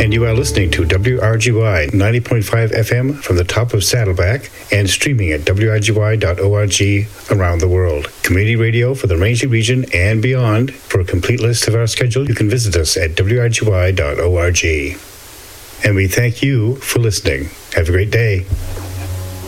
And you are listening to WRGY 90.5 FM from the top of Saddleback and streaming at WRGY.org around the world. Community radio for the Rangeley region and beyond. For a complete list of our schedule, you can visit us at WRGY.org. And we thank you for listening. Have a great day.